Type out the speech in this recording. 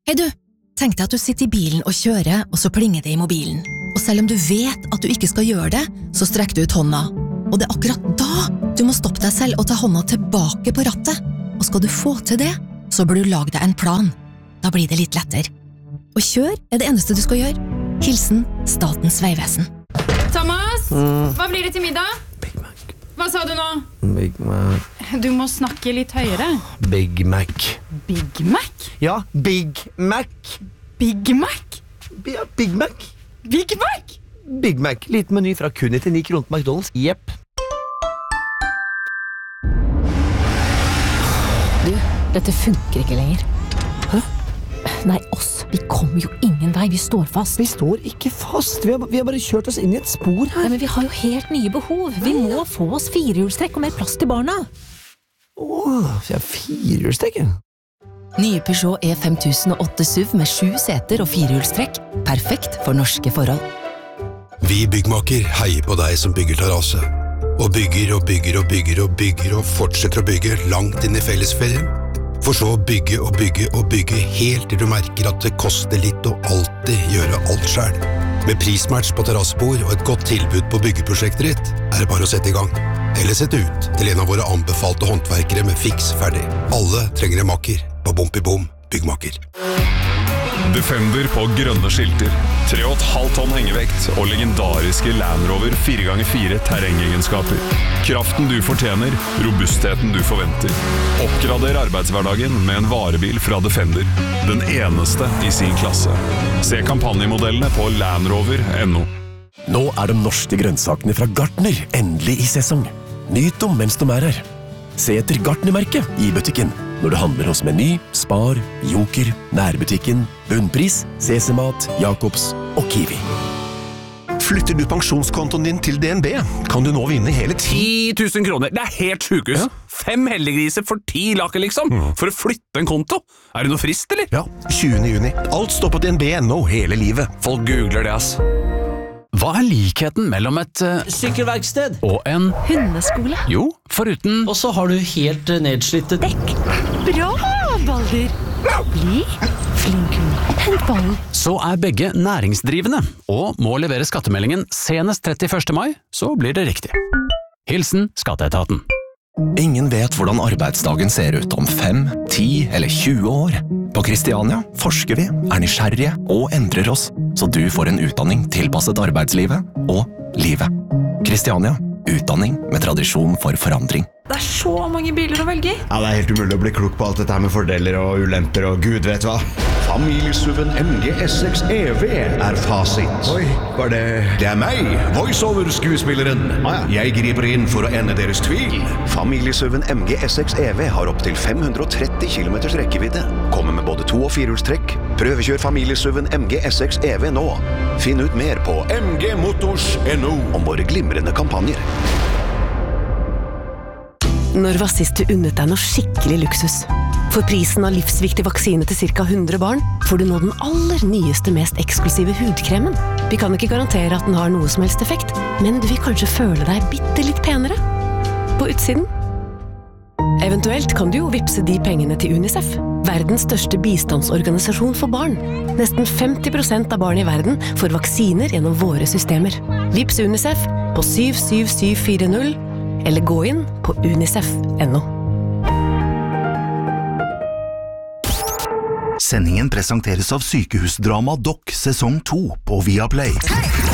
Hei du, tenk deg at du sitter i bilen og kjører, og så plinger det i mobilen. Og selv om du vet at du ikke skal gjøre det, så strekker du ut hånda. Og det akkurat da du må stoppe deg selv og ta hånda tilbake på rattet. Og skal du få til det, så bør du lage deg en plan. Da blir det litt lettere. Og kjør det eneste du skal gjøre. Hilsen Statens vegvesen. Thomas, hva blir det til middag? Big Mac. Hva sa du nå? Big Mac. Du må snakke litt høyere. Big Mac. Big Mac? Ja, Big Mac. Big Mac? Ja, Big Mac. Big Mac? Big Mac. Liten meny fra kun 99 kroner på McDonald's. Jepp. Du, dette funker ikke lenger. Hæ? Nei, oss. Vi kommer jo ingen vei. Vi står fast. Vi står ikke fast. Vi har bare kjørt oss inn i et spor her. Nei, men vi har jo helt nye behov. Vi må få oss firehjulstrekk og mer plass til barna. Så jeg firehjulstrekk. Nye Peugeot E5008 SUV med 7 seter og firehjulstrekk. Perfekt for norske forhold. Vi byggmaker heier på deg som bygger terrasse. Og bygger og bygger og bygger og bygger og fortsetter å bygge langt inn i fellesferien. For så å bygge og bygge og bygge helt til du merker at det koster litt å alltid gjøre alt selv. Med prismatch på terrassebord og et godt tilbud på byggeprosjektet ditt, er det bare å sette i gang. Eller sette ut til en av våre anbefalte håndverkere med fiks ferdig. Alle trenger en makker på Bompibom byggmaker. Defender på grønne skilter, 3,5 tonn hengevekt og legendariske Land Rover 4x4 terrengegenskaper. Kraften du fortjener, robustheten du forventer. Oppgrader arbeidshverdagen med en varebil fra Defender. Den eneste i sin klasse. Se kampanjemodellene på landrover.no. Nå er de norske grønnsakene fra Gartner endelig i sesong. Nyt dem mens de er her. Se etter Gartner-merket i butikken når du handler hos Meny, Spar, Joker, Nærbutikken, Bunnpris, CC-mat, Jacobs og Kiwi. Flytter du pensjonskontoen din til DNB, kan du nå vinne hele 10 000 kroner. Det er helt sjukehus. 5 heldiggriser for 10 laker liksom. For å flytte en konto. Er det noe frist, eller? Ja, 20. juni. Alt står på DNB.no hele livet. Folk googler det, ass. Hva er likheten mellom et sykkelverksted og en hundeskole? Jo, foruten. Og så har du helt nedslitte dekk. Bra, Balder. Bli flink hund. Hent ballen. Så er begge næringsdrivende, og må levere skattemeldingen senest 31. mai, så blir det riktig. Hilsen Skatteetaten. Ingen vet hvordan arbeidsdagen ser ut om 5, 10 eller 20 år. På Kristiania forsker vi, er nysgjerrige og endrer oss, så du får en utdanning tilpasset arbeidslivet og livet. Kristiania, utdanning med tradisjon for forandring. Det er så mange biler å velge i. Ja, det er helt umulig å bli klok på alt dette her med fordeler og ulemper og gud vet hva. Familiesuven MG S6 EV er fasit. Oi, var det... Det er meg, voiceover-skuespilleren. Jeg griper inn for å ende deres tvil. Familiesuven MG S6 EV har opp til 530 km rekkevidde. Kommer med både 2- og 4-hjulstrekk. Prøvekjør familiesuven MG S6 EV nå. Finn ut mer på mgmotors.no om våre glimrende kampanjer. Når var sist du unnet deg noe skikkelig luksus? For prisen av livsviktig vaksine til ca. 100 barn, får du nå den aller nyeste, mest eksklusive hudkremen. Vi kan ikke garantere at den har noe som helst effekt, men du vil kanskje føle deg bitte litt penere. På utsiden. Eventuelt kan du jo vipse de pengene til UNICEF, verdens største bistandsorganisasjon for barn. Nesten 50% av barn i verden får vaksiner gjennom våre systemer. Vips UNICEF på 77740, eller gå inn på unicef.no. Sendingen presenteres av Sykehusdrama Doc sesong 2 på Viaplay.